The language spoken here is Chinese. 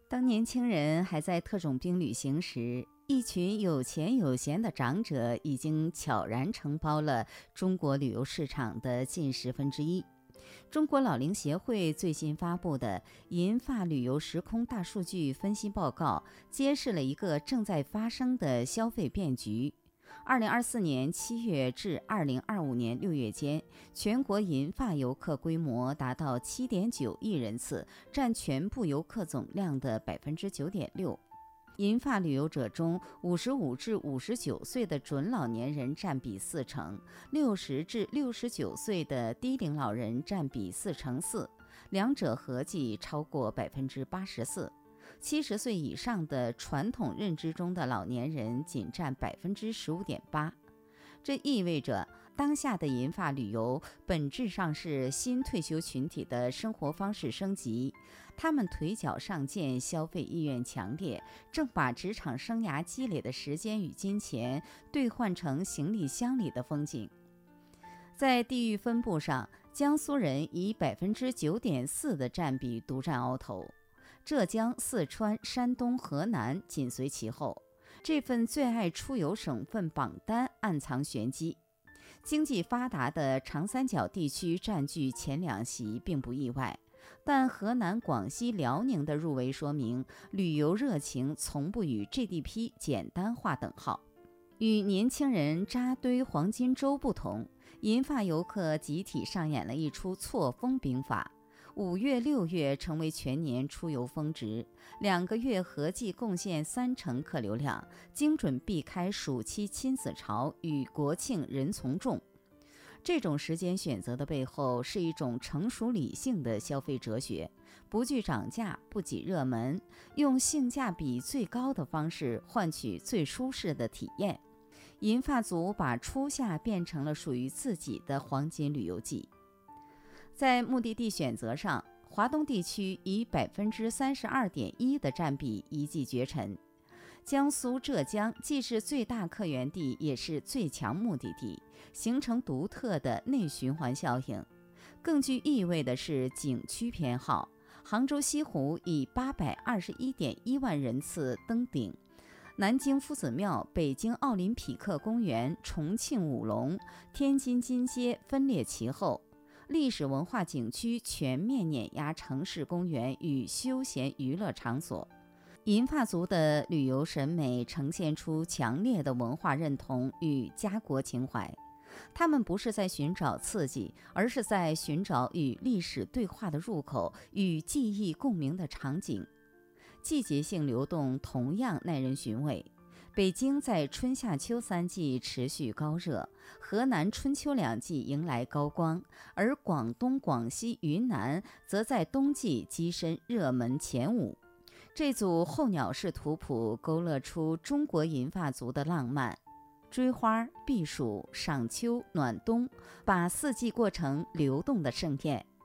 当年轻人还在特种兵旅行时，一群有钱有闲的长者已经悄然承包了中国旅游市场的近1/10。中国老龄协会最新发布的银发旅游时空大数据分析报告，揭示了一个正在发生的消费变局。2024年7月至2025年6月间，全国银发游客规模达到7.9亿人次，占全部游客总量的9.6%。银发旅游者中，55至59岁的准老年人占比40%，60至69岁的低龄老人占比4%，两者合计超过84%。70岁以上的传统认知中的老年人仅占15.8%。这意味着当下的银发旅游本质上是新退休群体的生活方式升级，他们腿脚上健，消费意愿强烈，正把职场生涯积累的时间与金钱兑换成行李箱里的风景。在地域分布上，江苏人以9.4%的占比独占鳌头，浙江、四川、山东、河南紧随其后。这份最爱出游省份榜单暗藏玄机。经济发达的长三角地区占据前2席并不意外，但河南、广西、辽宁的入围说明，旅游热情从不与 GDP 简单划等号。与年轻人扎堆黄金周不同，银发游客集体上演了一出错峰兵法。5月、6月成为全年出游峰值，2个月合计贡献30%客流量，精准避开暑期亲子潮与国庆人从众。这种时间选择的背后是一种成熟理性的消费哲学，不惧涨价，不挤热门，用性价比最高的方式换取最舒适的体验。银发族把初夏变成了属于自己的黄金旅游季。在目的地选择上，华东地区以32.1%的占比一骑绝尘。江苏、浙江既是最大客源地，也是最强目的地，形成独特的内循环效应。更具意味的是景区偏好，杭州西湖以821.1万人次登顶，南京夫子庙、北京奥林匹克公园、重庆舞龙、天津金街分列其后。历史文化景区全面碾压城市公园与休闲娱乐场所。银发族的旅游审美呈现出强烈的文化认同与家国情怀，他们不是在寻找刺激，而是在寻找与历史对话的入口，与记忆共鸣的场景。季节性流动同样耐人寻味。北京在春夏秋3季持续高热，河南春秋2季迎来高光，而广东、广西、云南则在冬季跻身热门前5。这组候鸟式图谱勾勒出中国银发族的浪漫，追花、避暑、赏秋、暖冬，把4季过成流动的盛宴。